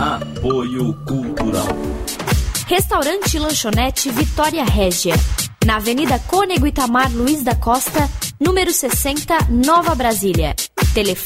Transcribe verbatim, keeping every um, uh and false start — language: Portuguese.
Apoio Cultural. Restaurante e Lanchonete Vitória Régia, na Avenida Cônego Itamar Luiz da Costa, número sessenta, Nova Brasília. Telefone